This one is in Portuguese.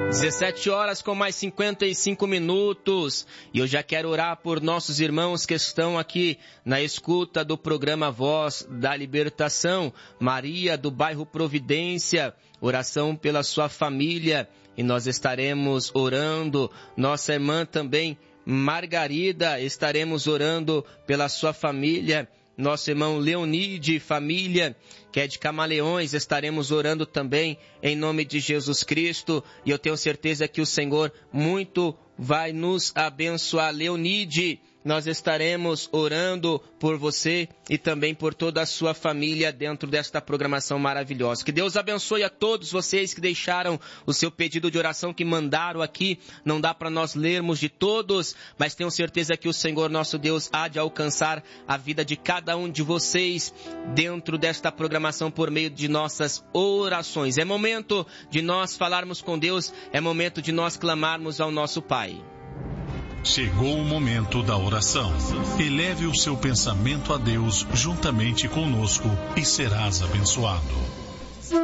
17 horas com mais 55 minutos. E eu já quero orar por nossos irmãos que estão aqui na escuta do programa Voz da Libertação. Maria, do bairro Providência, oração pela sua família. E nós estaremos orando. Nossa irmã também, Margarida, estaremos orando pela sua família. Nosso irmão Leonide, família, que é de Camaleões, estaremos orando também em nome de Jesus Cristo. E eu tenho certeza que o Senhor muito vai nos abençoar. Leonide, nós estaremos orando por você e também por toda a sua família dentro desta programação maravilhosa. Que Deus abençoe a todos vocês que deixaram o seu pedido de oração, que mandaram aqui. Não dá para nós lermos de todos, mas tenho certeza que o Senhor nosso Deus há de alcançar a vida de cada um de vocês dentro desta programação por meio de nossas orações. É momento de nós falarmos com Deus, é momento de nós clamarmos ao nosso Pai. Chegou o momento da oração. Eleve o seu pensamento a Deus juntamente conosco e serás abençoado.